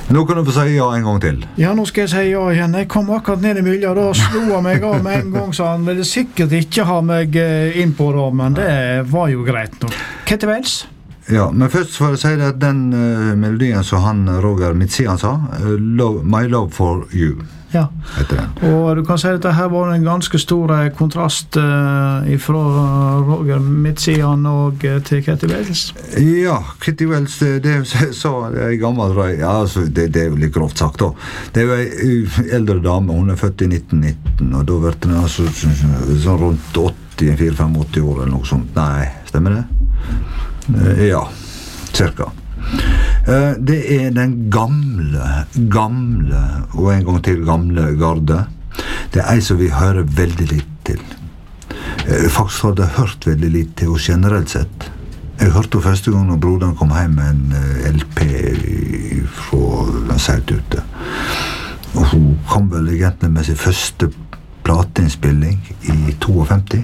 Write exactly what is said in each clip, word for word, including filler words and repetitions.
Nå kan du få si ja en gang til. Ja, nå skal jeg si ja igjen. Jeg kom akkurat ned i miljøet, da slo han meg av med en gang, så han ville sikkert ikke ha meg inn på det, men det var jo greit nå. Ketil Wels? Ja, men først får jeg si det at den uh, melodien som han, Roger Midtsian sa, uh, love, My Love For You. Ja, heter den. Og du kan si at dette var en ganske stor kontrast uh, fra Roger Midtsian og uh, til Ketil Wels. Ja, Ketil Wels, det, det sa det er gammel røy. Ja, altså, det, det er jo litt grovt sagt da. Det er jo en eldre dame, hun er født i nitten nitten, og da ble den altså sånn rundt åtti, fire til fem-åtti år eller noe sånt. Nei, stemmer det? Uh, ja, cirka. Uh, det er den gamle, gamle, og en gang til gamle garde. Det er en som vi hører veldig litt til. Uh, faktisk hadde jeg hørt veldig litt til, og generelt sett. Jeg hørte henne første gang når broderen kom hjem med en uh, L P fra Saut ute. Og hun kom vel egentlig med sin første plateinnspilling i femtito.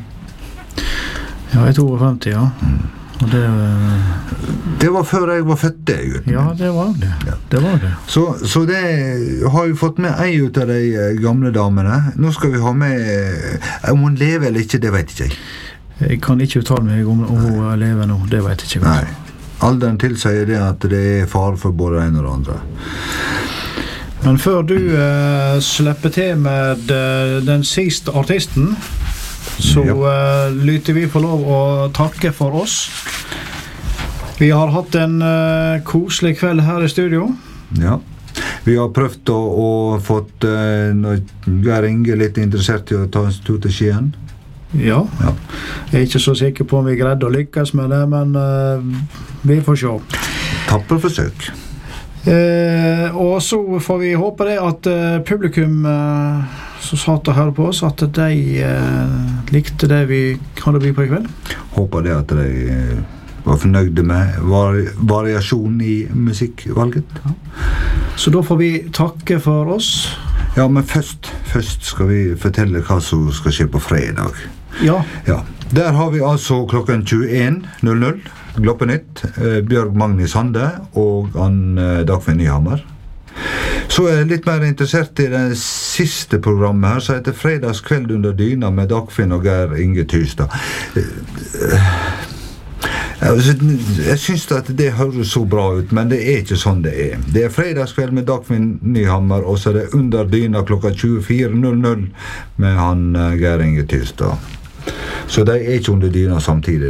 Ja, i femtito, ja. Mm. Og det, det var før jeg var født, egentlig. Ja, det var det. Ja. Det var det. Så, så det har vi fått med en ut av de gamle damene. Nå skal vi ha med... Om hun lever eller ikke, det vet ikke jeg. Jeg kan ikke uttale meg om hun lever nå, det vet jeg ikke. Nei. Alderen tilsier det at det er fare for både en og andre. Men før du uh, slipper til med uh, den siste artisten, så uh, lyter vi på lov å takke for oss. Vi har hatt en uh, koselig kveld her i studio. Ja, vi har prøvd å, å fått uh, Geir Inge litt interessert i å ta en tur til Skien. Ja. ja, jeg er ikke så sikker på om vi greide å lykkes med det, men uh, vi får se. Tapper forsøk. Uh, og så får vi håpe det at uh, publikum uh, som satt og hørte på oss, at de uh, likte det vi hadde by på i kveld. Håper det at de uh, var fornøyde med vari variasjon i musikkvalget. Ja. Så da får vi takke for oss. Ja, men først, først skal vi fortelle hva som skal skje på fredag. Ja. Ja. Der har vi altså klokken tjueen null null Gloppenytt, eh, Bjørg Magnus Hande og han eh, Dagfinn Nyhammer. Så er jeg litt mer interessert i det siste programmet her, så heter Fredagskveld under dyna med Dagfinn og Geir Inge Tystad. Jeg synes at det høres så bra ut, men det er ikke sånn det er. Det er Fredagskveld med Dagfinn Nyhammer, og så er det under dyna klokka tjuefire null null med han Geir Inge Tystad. Så de er ikke under dyna samtidig.